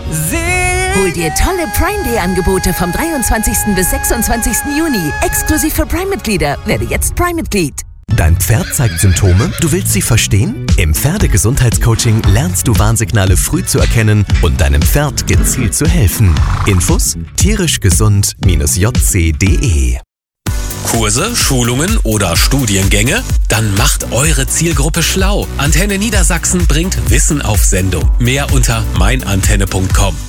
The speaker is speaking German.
Hol dir tolle Prime Day Angebote vom 23. bis 26. Juni. Exklusiv für Prime-Mitglieder. Werde jetzt Prime-Mitglied. Dein Pferd zeigt Symptome? Du willst sie verstehen? Im Pferdegesundheitscoaching lernst du Warnsignale früh zu erkennen und deinem Pferd gezielt zu helfen. Infos: tierischgesund-jc.de. Kurse, Schulungen oder Studiengänge? Dann macht eure Zielgruppe schlau. Antenne Niedersachsen bringt Wissen auf Sendung. Mehr unter meinantenne.com.